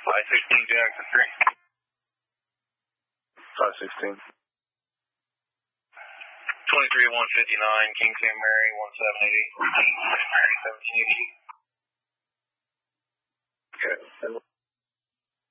516 Jackson 3. 516. 23-159, King St. Mary, 1780. King St. Mary, 1780. Okay.